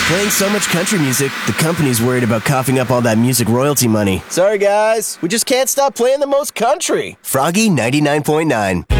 Playing so much country music, the company's worried about coughing up all that music royalty money. Sorry guys, we just can't stop playing the most country. Froggy 99.9.